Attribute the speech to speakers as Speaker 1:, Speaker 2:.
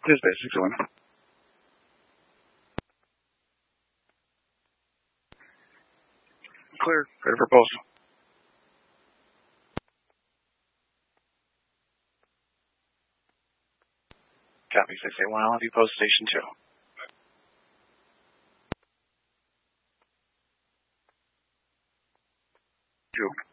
Speaker 1: Just basic to him. Clear. Ready for post. Copy 681 LNV post station 2. 2.